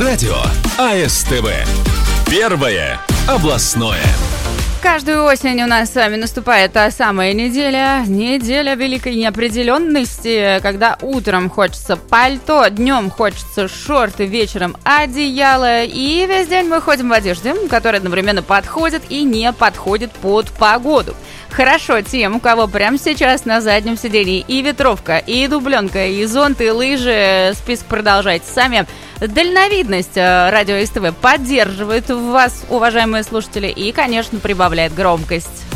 Радио АСТВ. Первое областное. Каждую осень у нас с вами наступает та самая неделя великой неопределенности, когда утром хочется пальто, днем хочется шорты, вечером одеяло, и весь день мы ходим в одежде, которая одновременно подходит и не подходит под погоду. Хорошо тем, у кого прямо сейчас на заднем сидении и ветровка, и дубленка, и зонт, и лыжи. Список продолжайте сами. Дальновидность радио СТВ поддерживает вас, уважаемые слушатели, и, конечно, прибавляет громкость.